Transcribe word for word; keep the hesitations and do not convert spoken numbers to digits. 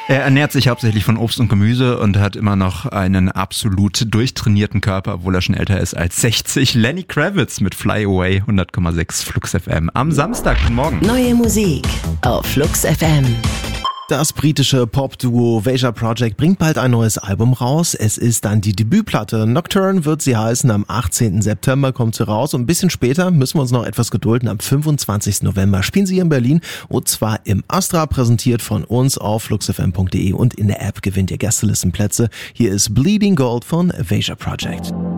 Er ernährt sich hauptsächlich von Obst und Gemüse und hat immer noch einen absolut durchtrainierten Körper, obwohl er schon älter ist als sechzig. Lenny Kravitz mit Fly Away, hundert Komma sechs Flux F M. Am Samstag, guten Morgen. Neue Musik auf Flux F M. Das britische Pop-Duo Veja Project bringt bald ein neues Album raus. Es ist dann die Debütplatte. Nocturne wird sie heißen. Am achtzehnten September kommt sie raus. Und ein bisschen später müssen wir uns noch etwas gedulden. Am fünfundzwanzigsten November spielen sie hier in Berlin. Und zwar im Astra, präsentiert von uns auf fluxfm punkt de. Und in der App gewinnt ihr Gästelistenplätze. Hier ist Bleeding Gold von Veja Project.